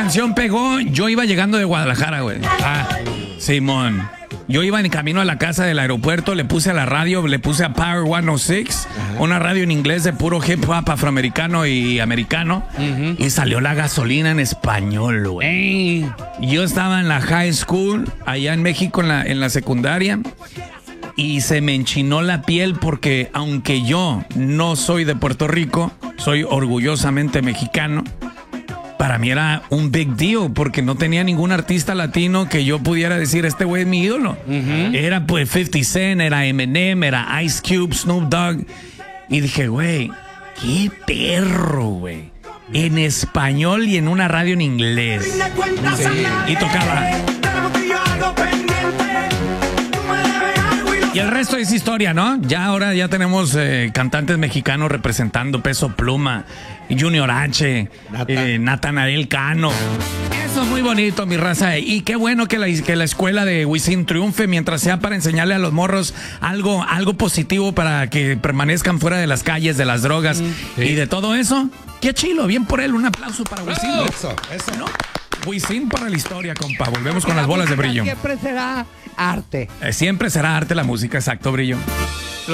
canción pegó, yo iba llegando de Guadalajara, güey. Simón. Yo iba en camino a la casa del aeropuerto, le puse a la radio, le puse a Power 106, una radio en inglés de puro hip hop afroamericano y americano, y salió la gasolina en español, güey. Yo estaba en la high school, allá en México, en la secundaria, y se me enchinó la piel porque aunque yo no soy de Puerto Rico, soy orgullosamente mexicano. Para mí era un big deal porque no tenía ningún artista latino que yo pudiera decir, este güey es mi ídolo. Era pues 50 Cent, era Eminem, era Ice Cube, Snoop Dogg. Y dije, güey, qué perro, güey. En español y en una radio en inglés. Sí. Y tocaba. Y el resto es historia, ¿no? Ahora ya tenemos cantantes mexicanos representando Peso Pluma, Junior H, Natanael Cano. Eso es muy bonito, mi raza. Y qué bueno que la escuela de Wisin triunfe mientras sea para enseñarle a los morros algo positivo para que permanezcan fuera de las calles, de las drogas y de todo eso. Qué chilo, bien por él. Un aplauso para Wisin. Eso. ¿No? Wisin para la historia, compa. Volvemos con las bolas de brillo. Siempre será arte. Siempre será arte la música, exacto, Brillo.